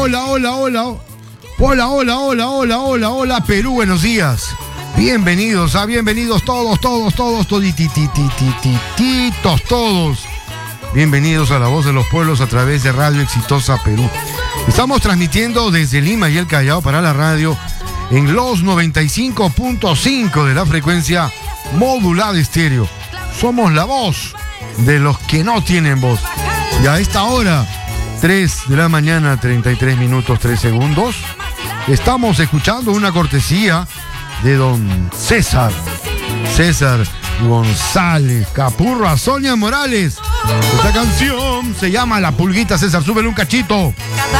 Hola, hola, hola. Hola, hola, hola, hola, hola, hola, Perú, buenos días. Bienvenidos, bienvenidos todos, toditititititos, todos. Bienvenidos a La Voz de los Pueblos a través de Radio Exitosa Perú. Estamos transmitiendo desde Lima y el Callao para la radio en los 95.5 de la frecuencia modulada estéreo. Somos la voz de los que no tienen voz. Y a esta hora, 3 de la mañana, 33 minutos, 3 segundos, estamos escuchando una cortesía de don César González Capurro, a Sonia Morales. Esta canción se llama La Pulguita. César, súbele un cachito.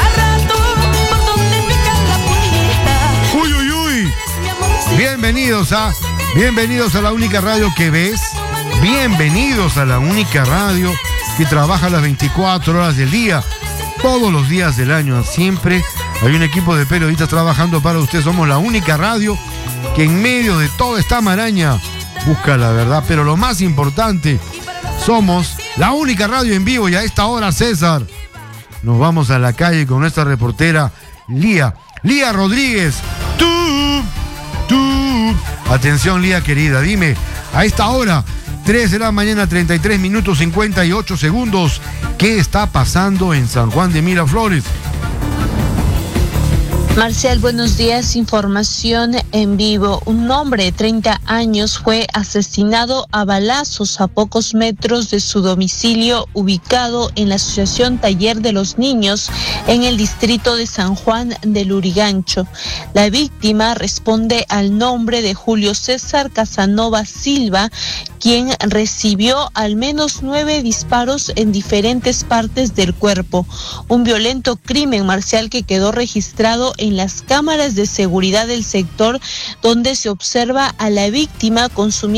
Uy, uy, uy. Bienvenidos a la única radio que ves. Bienvenidos a la única radio que trabaja las 24 horas del día, todos los días del año. Siempre hay un equipo de periodistas trabajando para usted. Somos la única radio que en medio de toda esta maraña busca la verdad. Pero lo más importante, somos la única radio en vivo. Y a esta hora, César, nos vamos a la calle con nuestra reportera Lía Rodríguez. Atención, Lía querida, dime, a esta hora, 3 de la mañana, 33 minutos, 58 segundos, ¿qué está pasando en San Juan de Miraflores? Marcial, buenos días. Información en vivo. Un hombre de 30 años fue asesinado a balazos a pocos metros de su domicilio ubicado en la Asociación Taller de los Niños en el distrito de San Juan del Lurigancho. La víctima responde al nombre de Julio César Casanova Silva, quien recibió al menos 9 disparos en diferentes partes del cuerpo. Un violento crimen, Marcial, que quedó registrado en las cámaras de seguridad del sector, donde se observa a la víctima consumiendo